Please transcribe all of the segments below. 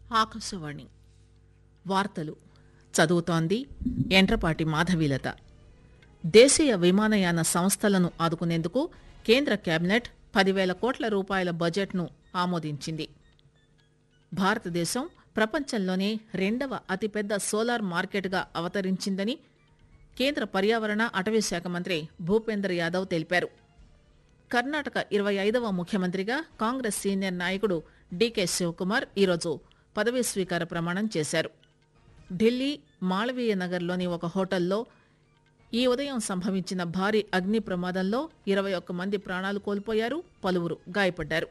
ఆకాశవాణి వార్తలు చదువుతోంది ఎంట్రపాటి మాధవీలత. దేశీయ విమానయాన సంస్థలను ఆదుకునేందుకు కేంద్ర కేబినెట్ 10,000 కోట్ల రూపాయల బడ్జెట్ను ఆమోదించింది. భారతదేశం ప్రపంచంలోనే రెండవ అతిపెద్ద సోలార్ మార్కెట్గా అవతరించిందని కేంద్ర పర్యావరణ అటవీ శాఖ మంత్రి భూపేందర్ యాదవ్ తెలిపారు. కర్ణాటక 25వ ముఖ్యమంత్రిగా కాంగ్రెస్ సీనియర్ నాయకుడు డీకే శివకుమార్ ఈరోజు పదవీ స్వీకార ప్రమాణం చేశారు. ఢిల్లీ మాళవీయ నగర్లోని ఒక హోటల్లో ఈ ఉదయం సంభవించిన భారీ అగ్ని ప్రమాదంలో 21 మంది ప్రాణాలు కోల్పోయారు, పలువురు గాయపడ్డారు.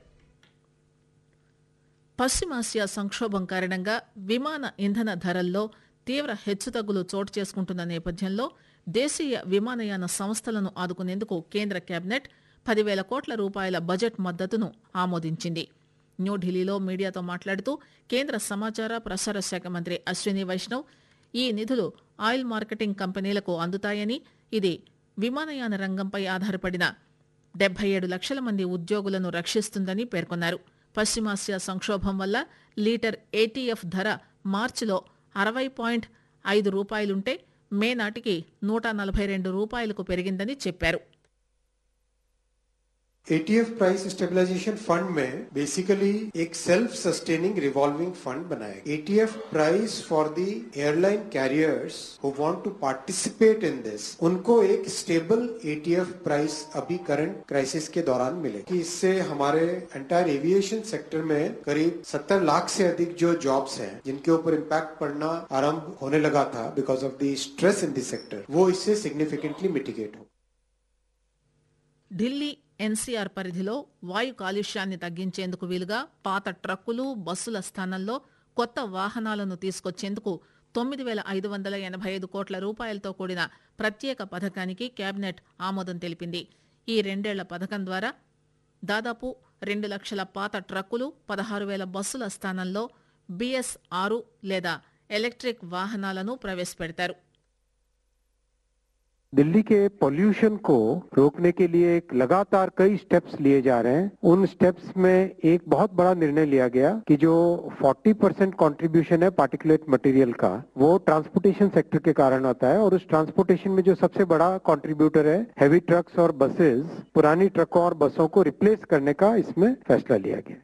పశ్చిమాసియా సంక్షోభం కారణంగా విమాన ఇంధన ధరల్లో తీవ్ర హెచ్చుతగ్గులు చోటు చేసుకుంటున్న నేపథ్యంలో దేశీయ విమానయాన సంస్థలను ఆదుకునేందుకు కేంద్ర కేబినెట్ 10,000 కోట్ల రూపాయల బడ్జెట్ మద్దతును ఆమోదించింది. న్యూఢిల్లీలో మీడియాతో మాట్లాడుతూ కేంద్ర సమాచార ప్రసార శాఖ మంత్రి అశ్విని వైష్ణవ్ ఈ నిధులు ఆయిల్ మార్కెటింగ్ కంపెనీలకు అందుతాయని, ఇది విమానయాన రంగంపై ఆధారపడిన 77 లక్షల మంది ఉద్యోగులను రక్షిస్తుందని పేర్కొన్నారు. పశ్చిమాసియా సంక్షోభం వల్ల లీటర్ ఏటీఎఫ్ ధర మార్చిలో 60.5 రూపాయలుంటే మే నాటికి 142 రూపాయలకు పెరిగిందని చెప్పారు. एटीएफ प्राइस स्टेबलाइजेशन फंड में बेसिकली एक सेल्फ सस्टेनिंग रिवॉल्विंग फंड बनाया. ETF price for the airline carriers who want to participate in this, उनको एक स्टेबल एटीएफ प्राइस अभी करंट क्राइसिस के दौरान मिले कि इससे हमारे एंटायर एविएशन सेक्टर में करीब 70 लाख से अधिक जो जॉब्स हैं जिनके ऊपर इम्पैक्ट पड़ना आरंभ होने लगा था because of the stress in the sector, वो इससे सिग्निफिकेंटली मिटिगेट हो. ఢిల్లీ ఎన్సీఆర్ పరిధిలో వాయు కాలుష్యాన్ని తగ్గించేందుకు వీలుగా పాత ట్రక్కులు, బస్సుల స్థానంలో కొత్త వాహనాలను తీసుకొచ్చేందుకు 9,585 కోట్ల రూపాయలతో కూడిన ప్రత్యేక పథకానికి కేబినెట్ ఆమోదం తెలిపింది. ఈ 2 ఏళ్ల పథకం ద్వారా దాదాపు 2 లక్షల పాత ట్రక్కులు, 16,000 బస్సుల స్థానంలో BS6 లేదా ఎలక్ట్రిక్ వాహనాలను ప్రవేశపెడతారు. दिल्ली के पॉल्यूशन को रोकने के लिए लगातार कई स्टेप्स लिए जा रहे हैं. उन स्टेप्स में एक बहुत बड़ा निर्णय लिया गया कि जो 40% कंट्रीब्यूशन है पार्टिकुलेट मटेरियल का, वो ट्रांसपोर्टेशन सेक्टर के कारण आता है. और उस ट्रांसपोर्टेशन में जो सबसे बड़ा कंट्रीब्यूटर है हैवी ट्रक्स और बसेस, पुरानी ट्रकों और बसों को रिप्लेस करने का इसमें फैसला लिया गया.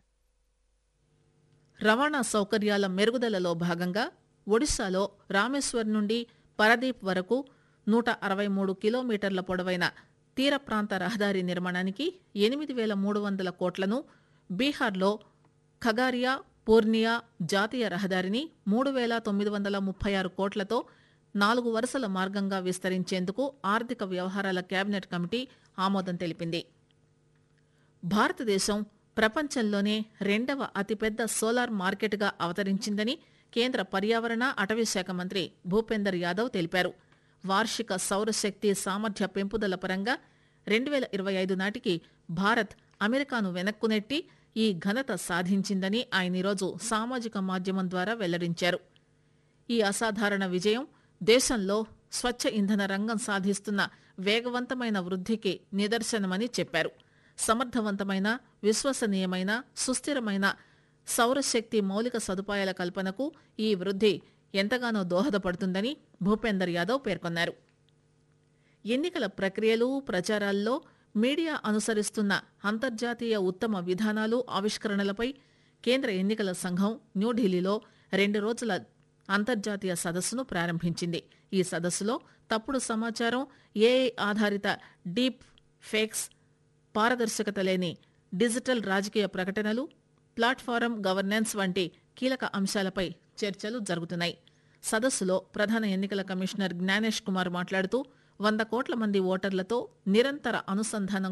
రవాణా సౌకర్యాల మెరుగుదలలో భాగంగా ఒడిశాలో రామేశ్వర్ నుండి పరదీప్ వరకు 163 కిలోమీటర్ల పొడవైన తీర ప్రాంత రహదారి నిర్మాణానికి 8,300 కోట్లను, బీహార్లో ఖగారియా పూర్నియా జాతీయ రహదారిని 3,936 కోట్లతో 4 వరుసల మార్గంగా విస్తరించేందుకు ఆర్థిక వ్యవహారాల కేబినెట్ కమిటీ ఆమోదం తెలిపింది. భారతదేశం ప్రపంచంలోనే రెండవ అతిపెద్ద సోలార్ మార్కెట్గా అవతరించిందని కేంద్ర పర్యావరణ అటవీ శాఖ మంత్రి భూపేందర్ యాదవ్ తెలిపారు. వార్షిక సౌరశక్తి సామర్థ్య పెంపుదల పరంగా 2025 నాటికి భారత్ అమెరికాను వెనక్కునెట్టి ఈ ఘనత సాధించిందని ఆయన ఈరోజు సామాజిక మాధ్యమం ద్వారా వెల్లడించారు. ఈ అసాధారణ విజయం దేశంలో స్వచ్ఛ ఇంధన రంగం సాధిస్తున్న వేగవంతమైన వృద్ధికి నిదర్శనమని చెప్పారు. సమర్థవంతమైన, విశ్వసనీయమైన, సుస్థిరమైన సౌరశక్తి మౌలిక సదుపాయాల కల్పనకు ఈ వృద్ధి ఎంతగానో దోహదపడుతుందని భూపేందర్ యాదవ్ పేర్కొన్నారు. ఎన్నికల ప్రక్రియలు, ప్రచారాల్లో మీడియా అనుసరిస్తున్న అంతర్జాతీయ ఉత్తమ విధానాలు, ఆవిష్కరణలపై కేంద్ర ఎన్నికల సంఘం న్యూఢిల్లీలో 2 రోజుల అంతర్జాతీయ సదస్సును ప్రారంభించింది. ఈ సదస్సులో తప్పుడు సమాచారం, ఏఐ ఆధారిత డీప్ ఫేక్స్, పారదర్శకత లేని డిజిటల్ రాజకీయ ప్రకటనలు, ప్లాట్ఫారం గవర్నెన్స్ వంటి కీలక అంశాలపై చర్చలు జరుగుతున్నాయి. సదస్సులో ప్రధాన ఎన్నికల కమిషనర్ జ్ఞానేష్ కుమార్ మాట్లాడుతూ 100 కోట్ల మంది ఓటర్లతో నిరంతర అనుసంధానం